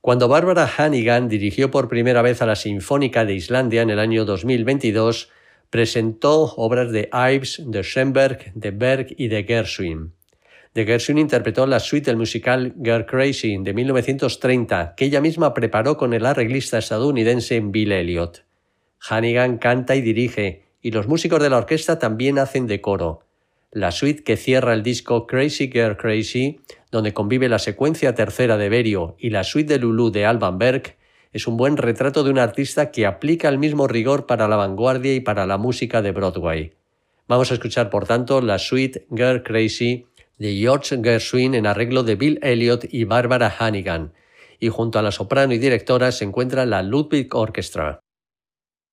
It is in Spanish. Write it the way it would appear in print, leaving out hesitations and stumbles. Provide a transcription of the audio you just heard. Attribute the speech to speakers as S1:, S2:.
S1: Cuando Barbara Hannigan dirigió por primera vez a la Sinfónica de Islandia en el año 2022, presentó obras de Ives, de Schoenberg, de Berg y de Gershwin. De Gershwin interpretó la suite del musical Girl Crazy de 1930, que ella misma preparó con el arreglista estadounidense Bill Elliott. Hannigan canta y dirige, y los músicos de la orquesta también hacen de coro. La suite que cierra el disco Crazy Girl Crazy, donde convive la secuencia tercera de Berio y la suite de Lulu de Alban Berg, es un buen retrato de un artista que aplica el mismo rigor para la vanguardia y para la música de Broadway. Vamos a escuchar, por tanto, la suite Girl Crazy de George Gershwin en arreglo de Bill Elliott y Barbara Hannigan, y junto a la soprano y directora se encuentra la Ludwig Orchestra.